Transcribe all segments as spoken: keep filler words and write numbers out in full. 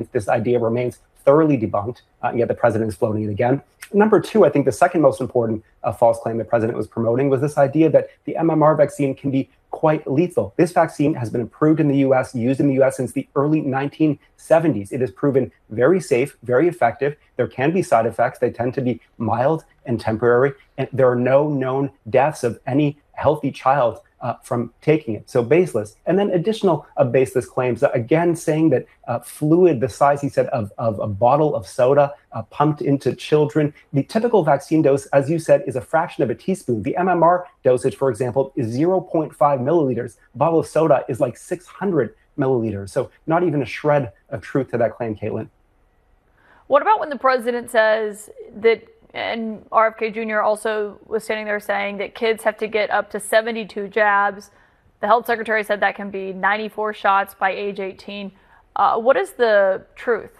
This idea remains thoroughly debunked, uh, and yet the president is floating it again. Number two, I think the second most important uh, false claim the president was promoting was this idea that the M M R vaccine can be quite lethal. This vaccine has been approved in the U S, used in the U S since the early nineteen seventies. It is proven very safe, very effective. There can be side effects. They tend to be mild and temporary, and there are no known deaths of any healthy child Uh, from taking it. So baseless. And then additional uh, baseless claims, uh, again, saying that uh, fluid the size, he said, of, of a bottle of soda uh, pumped into children. The typical vaccine dose, as you said, is a fraction of a teaspoon. The M M R dosage, for example, is zero point five milliliters. A bottle of soda is like six hundred milliliters. So not even a shred of truth to that claim, Caitlin. What about when the president says that, and R F K Junior also was standing there saying that kids have to get up to seventy-two jabs. The health secretary said that can be ninety-four shots by age eighteen. Uh, what is the truth?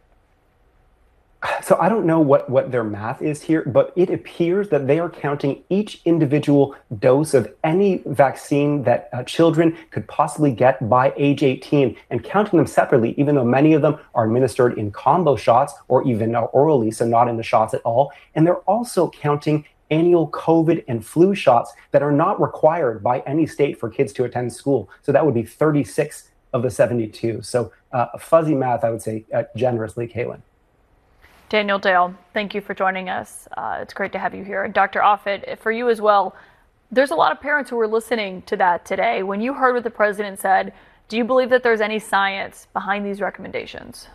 So I don't know what, what their math is here, but it appears that they are counting each individual dose of any vaccine that uh, children could possibly get by age eighteen and counting them separately, even though many of them are administered in combo shots or even uh, orally, so not in the shots at all. And they're also counting annual COVID and flu shots that are not required by any state for kids to attend school. So that would be thirty-six of the seventy-two. So uh, fuzzy math, I would say, uh, generously, Caitlin. Daniel Dale, thank you for joining us. Uh, it's great to have you here. And Doctor Offit, for you as well, there's a lot of parents who are listening to that today. When you heard what the president said, do you believe that there's any science behind these recommendations?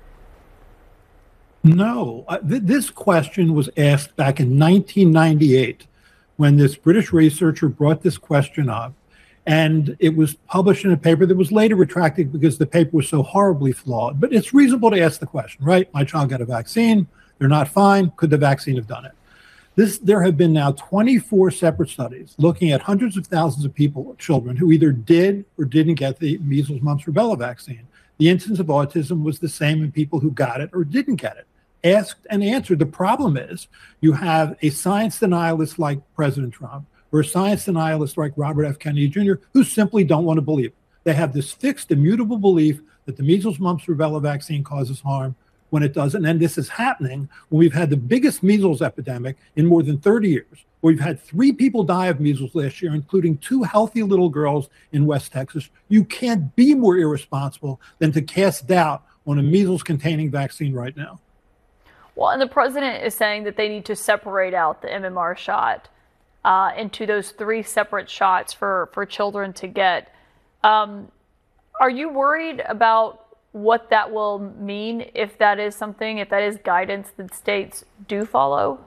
No. Uh, th- this question was asked back in nineteen ninety-eight when this British researcher brought this question up. And it was published in a paper that was later retracted because the paper was so horribly flawed. But it's reasonable to ask the question, right? My child got a vaccine. They're not fine. Could the vaccine have done it? This, there have been now twenty-four separate studies looking at hundreds of thousands of people, children, who either did or didn't get the measles, mumps, rubella vaccine. The incidence of autism was the same in people who got it or didn't get it. Asked and answered. The problem is you have a science denialist like President Trump, or a science denialist like Robert F. Kennedy Junior, who simply don't want to believe it. They have this fixed, immutable belief that the measles, mumps, rubella vaccine causes harm when it doesn't. And this is happening when we've had the biggest measles epidemic in more than thirty years. We've had three people die of measles last year, including two healthy little girls in West Texas. You can't be more irresponsible than to cast doubt on a measles-containing vaccine right now. Well, and the president is saying that they need to separate out the M M R shot Uh, into those three separate shots for, for children to get. Um, are you worried about what that will mean if that is something, if that is guidance that states do follow?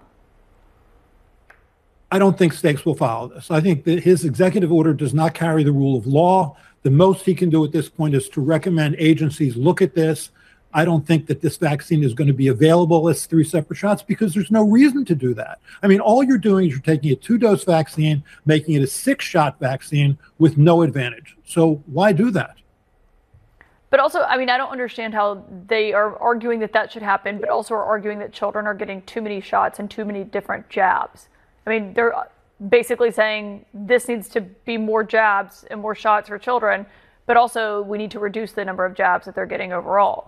I don't think states will follow this. I think that his executive order does not carry the rule of law. The most he can do at this point is to recommend agencies look at this. I don't think that this vaccine is going to be available as three separate shots because there's no reason to do that. I mean, all you're doing is you're taking a two-dose vaccine, making it a six-shot vaccine with no advantage. So why do that? But also, I mean, I don't understand how they are arguing that that should happen, but also are arguing that children are getting too many shots and too many different jabs. I mean, they're basically saying this needs to be more jabs and more shots for children, but also we need to reduce the number of jabs that they're getting overall.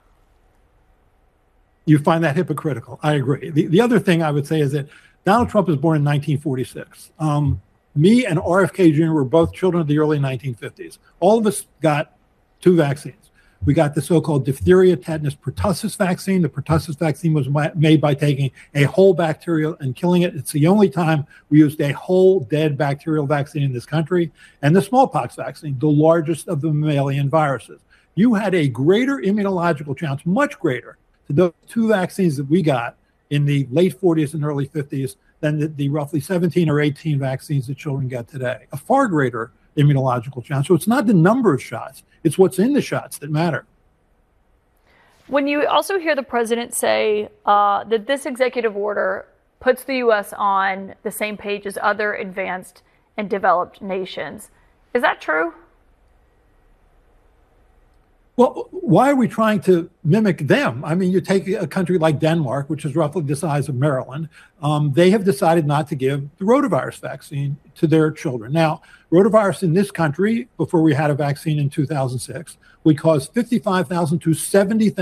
You find that hypocritical. I agree. The, the other thing I would say is that Donald Trump was born in nineteen forty-six. Um, me and R F K Junior were both children of the early nineteen fifties. All of us got two vaccines. We got the so-called diphtheria, tetanus, pertussis vaccine. The pertussis vaccine was ma- made by taking a whole bacteria and killing it. It's the only time we used a whole dead bacterial vaccine in this country. And the smallpox vaccine, the largest of the mammalian viruses. You had a greater immunological chance, much greater, to those two vaccines that we got in the late forties and early fifties than the, the roughly seventeen or eighteen vaccines that children get today. A far greater immunological chance. So it's not the number of shots, it's what's in the shots that matter. When you also hear the president say uh, that this executive order puts the U S on the same page as other advanced and developed nations, is that true? Well, why are we trying to mimic them? I mean, you take a country like Denmark, which is roughly the size of Maryland. Um, they have decided not to give the rotavirus vaccine to their children. Now, rotavirus in this country, before we had a vaccine in two thousand six, would cause fifty-five thousand to seventy thousand